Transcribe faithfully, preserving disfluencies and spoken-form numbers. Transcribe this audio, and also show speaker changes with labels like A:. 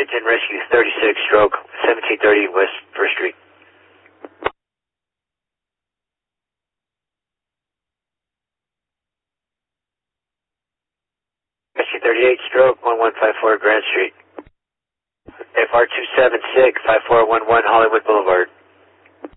A: Washington Rescue thirty-six, stroke seventeen thirty West First Street. Rescue thirty-eight, stroke one one five four Grant Street. F R two seven six five four one one Hollywood Boulevard.